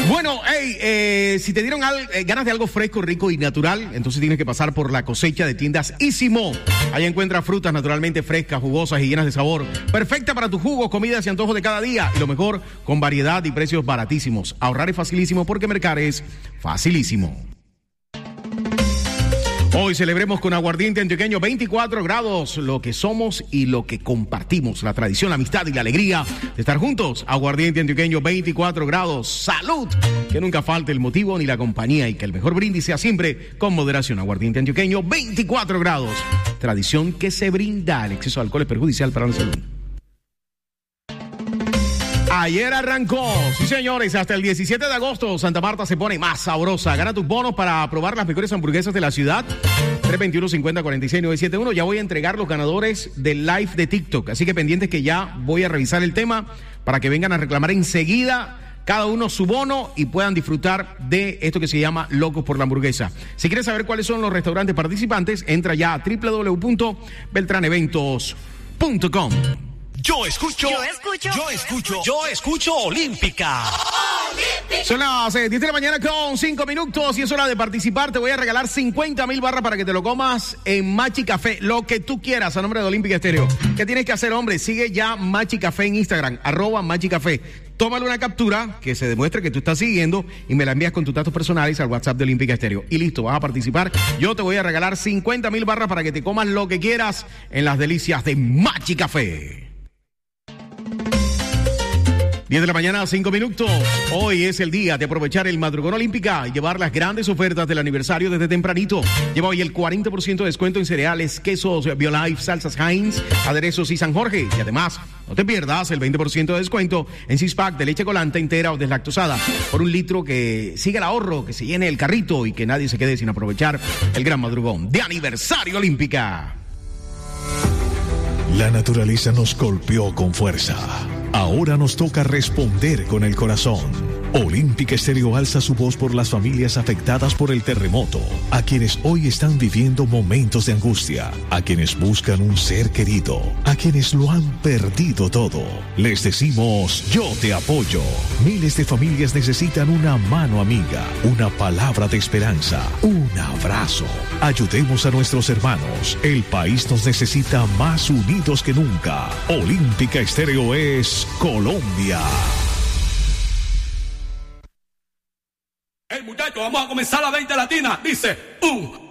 Bueno, si te dieron ganas de algo fresco, rico y natural, entonces tienes que pasar por la cosecha de tiendas Ísimo. Ahí encuentras frutas naturalmente frescas, jugosas y llenas de sabor. Perfecta para tus jugos, comidas y antojos de cada día. Y lo mejor, con variedad y precios baratísimos. Ahorrar es facilísimo porque mercar es facilísimo. Hoy celebremos con aguardiente antioqueño 24 grados, lo que somos y lo que compartimos, la tradición, la amistad y la alegría de estar juntos. Aguardiente antioqueño 24 grados, salud, que nunca falte el motivo ni la compañía y que el mejor brindis sea siempre con moderación. Aguardiente antioqueño 24 grados, tradición que se brinda. El exceso de alcohol es perjudicial para la salud. Ayer arrancó, sí señores, hasta el 17 de agosto Santa Marta se pone más sabrosa. Gana tus bonos para probar las mejores hamburguesas de la ciudad. 321-50-46-971. Ya voy a entregar los ganadores del live de TikTok, así que pendientes que ya voy a revisar el tema para que vengan a reclamar enseguida cada uno su bono y puedan disfrutar de esto que se llama Locos por la Hamburguesa. Si quieres saber cuáles son los restaurantes participantes, entra ya a www.beltraneventos.com. Yo escucho Olímpica. Son las 10 de la mañana con 5 minutos y es hora de participar. Te voy a regalar 50,000 barras para que te lo comas en Machi Café, lo que tú quieras a nombre de Olímpica Estéreo. ¿Qué tienes que hacer, hombre? Sigue ya Machi Café en Instagram, @Machi Café. Tómale una captura que se demuestre que tú estás siguiendo y me la envías con tus datos personales al WhatsApp de Olímpica Estéreo. Y listo, vas a participar. Yo te voy a regalar 50,000 barras para que te comas lo que quieras en las delicias de Machi Café. 10 de la mañana, 5 minutos. Hoy es el día de aprovechar el Madrugón Olímpica y llevar las grandes ofertas del aniversario desde tempranito. Lleva hoy el 40% de descuento en cereales, quesos, BioLife, salsas Heinz, aderezos y San Jorge. Y además, no te pierdas el 20% de descuento en six-pack de leche colante entera o deslactosada por 1 litro, que siga el ahorro, que se llene el carrito y que nadie se quede sin aprovechar el gran madrugón de aniversario Olímpica. La naturaleza nos golpeó con fuerza. Ahora nos toca responder con el corazón. Olímpica Estéreo alza su voz por las familias afectadas por el terremoto, a quienes hoy están viviendo momentos de angustia, a quienes buscan un ser querido, a quienes lo han perdido todo. Les decimos, yo te apoyo. Miles de familias necesitan una mano amiga, una palabra de esperanza, un abrazo. Ayudemos a nuestros hermanos. El país nos necesita más unidos que nunca. Olímpica Estéreo es Colombia. Hey muchachos, vamos a comenzar la 20 latina. Dice, 1,